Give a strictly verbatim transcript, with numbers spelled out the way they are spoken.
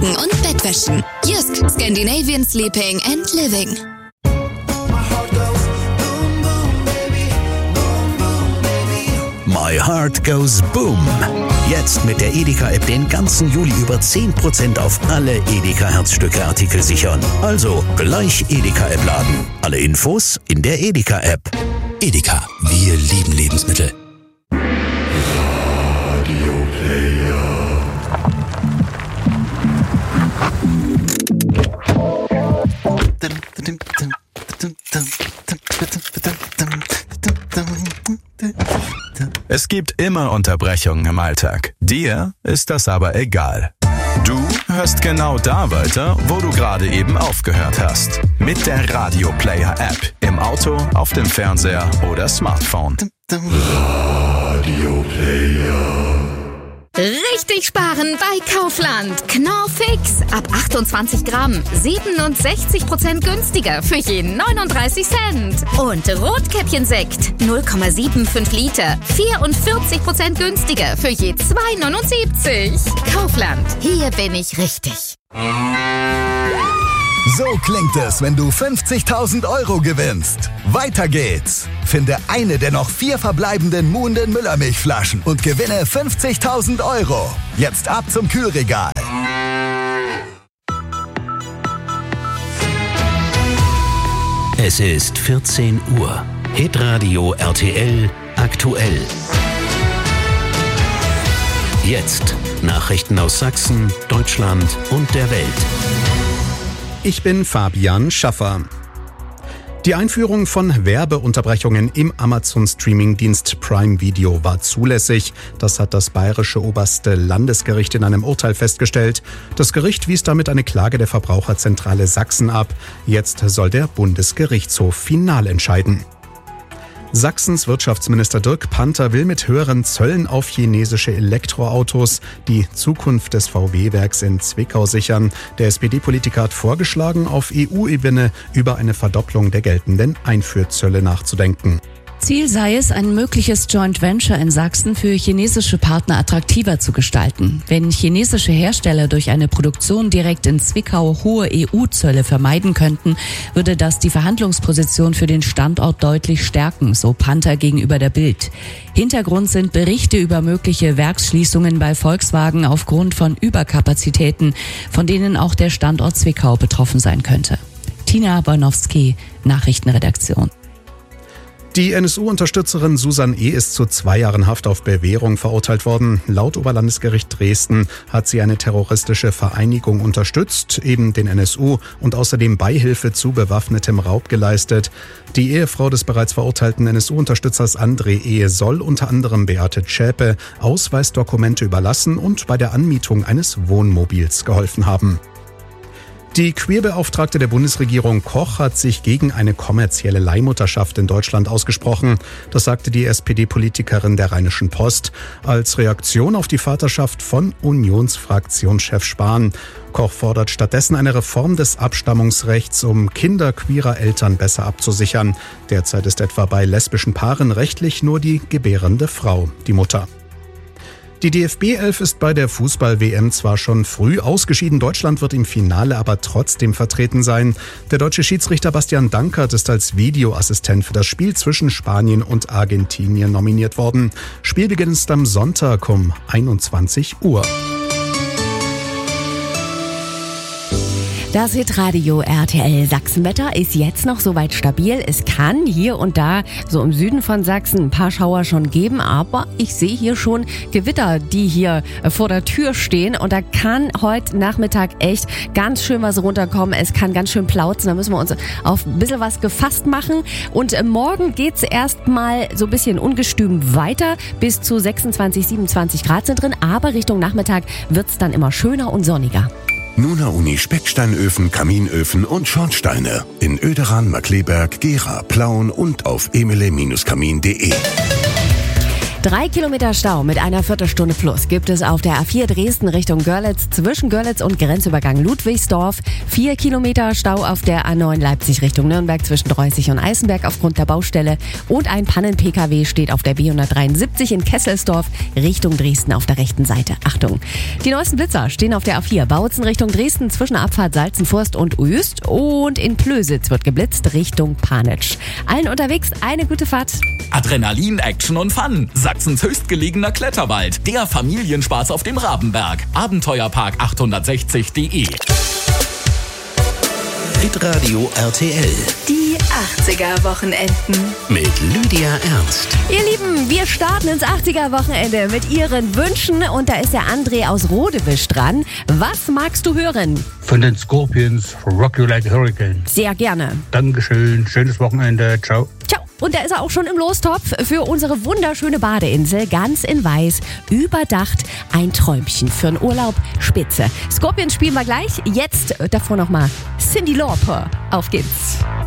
Decken und Bettwäschen. Jysk, Scandinavian Sleeping and Living. My Heart Goes Boom. Jetzt mit der Edeka-App den ganzen Juli über zehn Prozent auf alle Edeka-Herzstücke-Artikel sichern. Also gleich Edeka-App laden. Alle Infos in der Edeka-App. Edeka, wir lieben Lebensmittel. Es gibt immer Unterbrechungen im Alltag. Dir ist das aber egal. Du hörst genau da weiter, wo du gerade eben aufgehört hast. Mit der Radio Player App. Im Auto, auf dem Fernseher oder Smartphone. Radio Player. Richtig sparen bei Kaufland. Knorr Fix. Ab achtundzwanzig Gramm. siebenundsechzig Prozent günstiger für je neununddreißig Cent. Und Rotkäppchensekt. null Komma fünfundsiebzig Liter. vierundvierzig Prozent günstiger für je zwei neunundsiebzig. Kaufland. Hier bin ich richtig. So klingt es, wenn du fünfzigtausend Euro gewinnst. Weiter geht's. Finde eine der noch vier verbleibenden Muhnden Müllermilchflaschen und gewinne fünfzigtausend Euro. Jetzt ab zum Kühlregal. Es ist vierzehn Uhr. Hitradio R T L aktuell. Jetzt Nachrichten aus Sachsen, Deutschland und der Welt. Ich bin Fabian Schaffer. Die Einführung von Werbeunterbrechungen im Amazon-Streaming-Dienst Prime Video war zulässig. Das hat das Bayerische Oberste Landesgericht in einem Urteil festgestellt. Das Gericht wies damit eine Klage der Verbraucherzentrale Sachsen ab. Jetzt soll der Bundesgerichtshof final entscheiden. Sachsens Wirtschaftsminister Dirk Panther will mit höheren Zöllen auf chinesische Elektroautos die Zukunft des V W-Werks in Zwickau sichern. Der S P D-Politiker hat vorgeschlagen, auf E U-Ebene über eine Verdopplung der geltenden Einfuhrzölle nachzudenken. Ziel sei es, ein mögliches Joint Venture in Sachsen für chinesische Partner attraktiver zu gestalten. Wenn chinesische Hersteller durch eine Produktion direkt in Zwickau hohe E U-Zölle vermeiden könnten, würde das die Verhandlungsposition für den Standort deutlich stärken, so Panther gegenüber der Bild. Hintergrund sind Berichte über mögliche Werksschließungen bei Volkswagen aufgrund von Überkapazitäten, von denen auch der Standort Zwickau betroffen sein könnte. Tina Bornowski, Nachrichtenredaktion. Die N S U-Unterstützerin Susan E. ist zu zwei Jahren Haft auf Bewährung verurteilt worden. Laut Oberlandesgericht Dresden hat sie eine terroristische Vereinigung unterstützt, eben den N S U, und außerdem Beihilfe zu bewaffnetem Raub geleistet. Die Ehefrau des bereits verurteilten N S U-Unterstützers André E. soll unter anderem Beate Zschäpe Ausweisdokumente überlassen und bei der Anmietung eines Wohnmobils geholfen haben. Die Queerbeauftragte der Bundesregierung Koch hat sich gegen eine kommerzielle Leihmutterschaft in Deutschland ausgesprochen. Das sagte die S P D-Politikerin der Rheinischen Post als Reaktion auf die Vaterschaft von Unionsfraktionschef Spahn. Koch fordert stattdessen eine Reform des Abstammungsrechts, um Kinder queerer Eltern besser abzusichern. Derzeit ist etwa bei lesbischen Paaren rechtlich nur die gebärende Frau die Mutter. Die D F B elf ist bei der Fußball-W M zwar schon früh ausgeschieden, Deutschland wird im Finale aber trotzdem vertreten sein. Der deutsche Schiedsrichter Bastian Dankert ist als Videoassistent für das Spiel zwischen Spanien und Argentinien nominiert worden. Spielbeginn ist am Sonntag um einundzwanzig Uhr. Das Hitradio R T L Sachsenwetter ist jetzt noch soweit stabil. Es kann hier und da so im Süden von Sachsen ein paar Schauer schon geben, aber ich sehe hier schon Gewitter, die hier vor der Tür stehen, und da kann heute Nachmittag echt ganz schön was runterkommen. Es kann ganz schön plauzen, da müssen wir uns auf ein bisschen was gefasst machen, und morgen geht's erstmal so ein bisschen ungestüm weiter. Bis zu sechsundzwanzig, siebenundzwanzig Grad sind drin, aber Richtung Nachmittag wird's dann immer schöner und sonniger. Nuna Uni Specksteinöfen, Kaminöfen und Schornsteine in Oederan, Markkleeberg, Gera, Plauen und auf emile Bindestrich kamin punkt de. Drei Kilometer Stau mit einer Viertelstunde plus gibt es auf der A vier Dresden Richtung Görlitz zwischen Görlitz und Grenzübergang Ludwigsdorf. Vier Kilometer Stau auf der A neun Leipzig Richtung Nürnberg zwischen Dreußig und Eisenberg aufgrund der Baustelle. Und ein Pannen-P K W steht auf der B hundertdreiundsiebzig in Kesselsdorf Richtung Dresden auf der rechten Seite. Achtung! Die neuesten Blitzer stehen auf der A vier Bautzen Richtung Dresden zwischen Abfahrt Salzenforst und Uüst. Und in Plösitz wird geblitzt Richtung Panitsch. Allen unterwegs eine gute Fahrt. Adrenalin, Action und Fun. Sachsens höchstgelegener Kletterwald. Der Familienspaß auf dem Rabenberg. Abenteuerpark achthundertsechzig punkt de. Hitradio R T L. Die achtziger-Wochenenden. Mit Lydia Ernst. Ihr Lieben, wir starten ins achtziger-Wochenende mit Ihren Wünschen und da ist der André aus Rodewisch dran. Was magst du hören? Von den Scorpions, Rock You Like a Hurricane. Sehr gerne. Dankeschön, schönes Wochenende, ciao. Ciao. Und da ist er auch schon im Lostopf für unsere wunderschöne Badeinsel, ganz in weiß, überdacht, ein Träumchen für einen Urlaub, spitze. Scorpions spielen wir gleich, jetzt davor nochmal Cyndi Lauper. Auf geht's.